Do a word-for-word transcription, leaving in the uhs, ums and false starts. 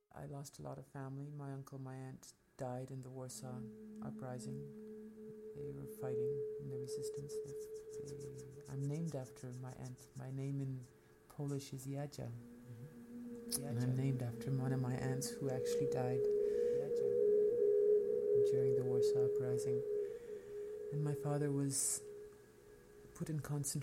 I lost a lot of family. My uncle, my aunt died in the Warsaw Uprising. They were fighting in the resistance. They, they, I'm named after my aunt. My name in Polish is Jadzia. Mm-hmm. And I'm named after one of my aunts who actually died during the Warsaw Uprising. And my father was put in concentration